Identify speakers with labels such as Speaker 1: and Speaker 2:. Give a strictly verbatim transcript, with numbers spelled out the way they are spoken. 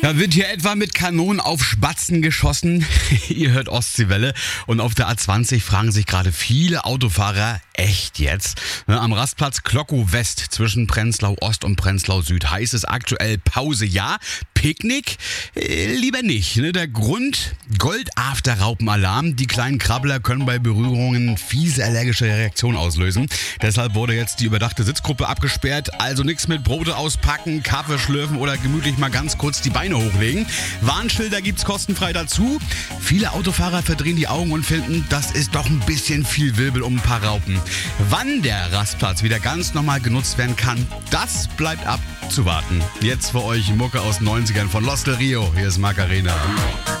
Speaker 1: Da wird hier etwa mit Kanonen auf Spatzen geschossen. Ihr hört Ostseewelle. Und auf der A zwanzig fragen sich gerade viele Autofahrer, echt jetzt? Am Rastplatz Klockow West zwischen Prenzlau Ost und Prenzlau Süd heißt es aktuell Pause ja, Picknick äh, lieber nicht. Der Grund? Goldafter-Raupenalarm. Die kleinen Krabbler können bei Berührungen fiese allergische Reaktionen auslösen. Deshalb wurde jetzt die überdachte Sitzgruppe abgesperrt. Also nichts mit Brote auspacken, Kaffee schlürfen oder gemütlich mal ganz kurz die Beine hochlegen. Warnschilder gibt's kostenfrei dazu. Viele Autofahrer verdrehen die Augen und finden, das ist doch ein bisschen viel Wirbel um ein paar Raupen. Wann der Rastplatz wieder ganz normal genutzt werden kann, das bleibt abzuwarten. Jetzt für euch Mucke aus den neunzigern von Los Del Rio. Hier ist Macarena.